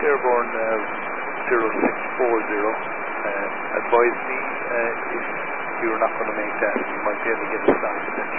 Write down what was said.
Airborne 0640. Advise me if you're not going to make that. You might be able to get a